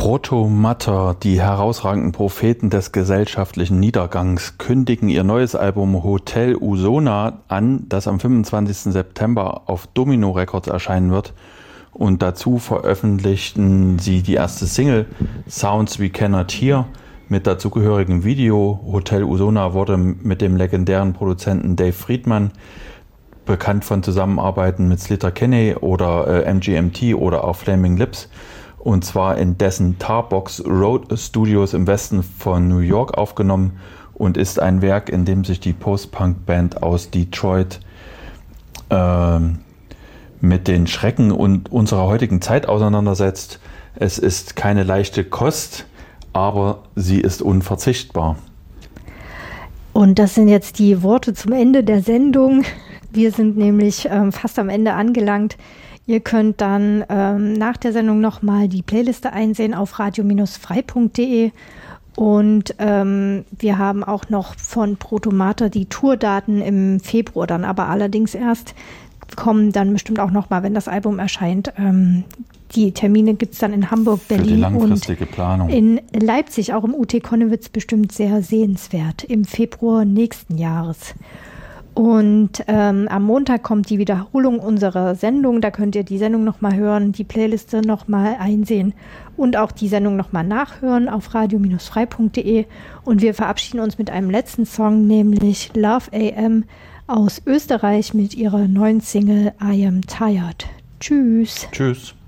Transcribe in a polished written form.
Proto-Matter, die herausragenden Propheten des gesellschaftlichen Niedergangs, kündigen ihr neues Album Hotel Usona an, das am 25. September auf Domino Records erscheinen wird. Und dazu veröffentlichten sie die erste Single Sounds We Cannot Hear mit dazugehörigem Video. Hotel Usona wurde mit dem legendären Produzenten Dave Friedman, bekannt von Zusammenarbeiten mit Sleater-Kinney oder MGMT oder auch Flaming Lips, und zwar in dessen Tarbox Road Studios im Westen von New York aufgenommen und ist ein Werk, in dem sich die Post-Punk-Band aus Detroit mit den Schrecken und unserer heutigen Zeit auseinandersetzt. Es ist keine leichte Kost, aber sie ist unverzichtbar. Und das sind jetzt die Worte zum Ende der Sendung. Wir sind nämlich fast am Ende angelangt. Ihr könnt dann nach der Sendung nochmal die Playliste einsehen auf radio-frei.de. Und wir haben auch noch von Proto-Matter die Tourdaten im Februar dann, aber allerdings erst kommen dann bestimmt auch nochmal, wenn das Album erscheint. Die Termine gibt es dann in Hamburg, Berlin für die langfristige Planung. In Leipzig, auch im UT Konnewitz, bestimmt sehr sehenswert im Februar nächsten Jahres. Und am Montag kommt die Wiederholung unserer Sendung. Da könnt ihr die Sendung nochmal hören, die Playliste nochmal einsehen und auch die Sendung nochmal nachhören auf radio-frei.de. Und wir verabschieden uns mit einem letzten Song, nämlich Love AM aus Österreich mit ihrer neuen Single I Am Tired. Tschüss. Tschüss.